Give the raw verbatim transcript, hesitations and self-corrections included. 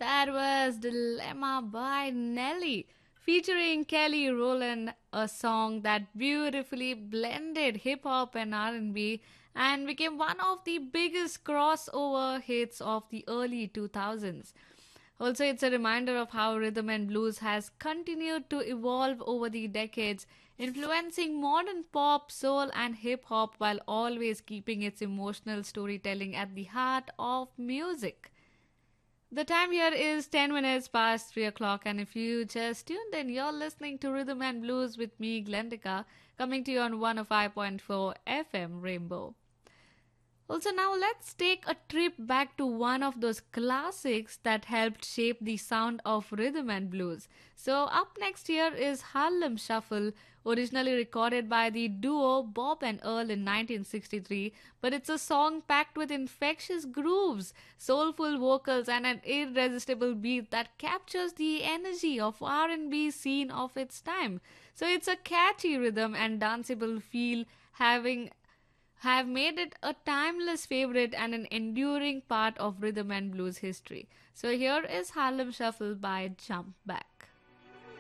That was Dilemma by Nelly, featuring Kelly Rowland, a song that beautifully blended hip hop and R and B and became one of the biggest crossover hits of the early two thousands. Also, it's a reminder of how rhythm and blues has continued to evolve over the decades, influencing modern pop, soul, and hip hop while always keeping its emotional storytelling at the heart of music. The time here is ten minutes past three o'clock, and if you just tuned in, you're listening to Rhythm and Blues with me, Glendika, coming to you on one oh five point four F M Rainbow. Also, now let's take a trip back to one of those classics that helped shape the sound of rhythm and blues. So, up next here is Harlem Shuffle, originally recorded by the duo Bob and Earl in nineteen sixty-three, but it's a song packed with infectious grooves, soulful vocals, and an irresistible beat that captures the energy of R and B scene of its time. So, it's a catchy rhythm and danceable feel, having have made it a timeless favorite and an enduring part of rhythm and blues history. So here is Harlem Shuffle by Jump Back.